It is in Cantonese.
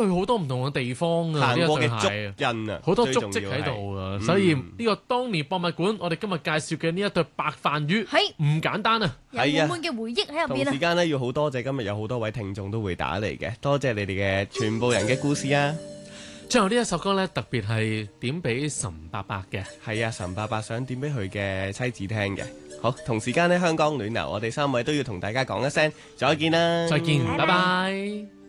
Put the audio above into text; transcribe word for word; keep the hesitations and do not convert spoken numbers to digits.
去好多唔同嘅地方啊， 行過嘅足呢一對鞋印啊， 好多足跡最重要係喺度啊， 嗯所以呢個當年博物館，我哋今日介紹嘅呢一對白飯魚係唔簡單啊！ 有滿滿嘅回憶喺入邊啊！ 同時間呢，要好多謝今日有好多位聽眾都會打嚟嘅，多謝你哋嘅全部人嘅故事啊！ 最後呢一首歌呢，特別係點俾岑伯伯嘅， 係啊，岑伯伯想點俾佢嘅妻子聽嘅。好，同時間呢，香港暖流，我哋三位都要同大家講一聲再見啦！ 再見， 拜拜拜拜。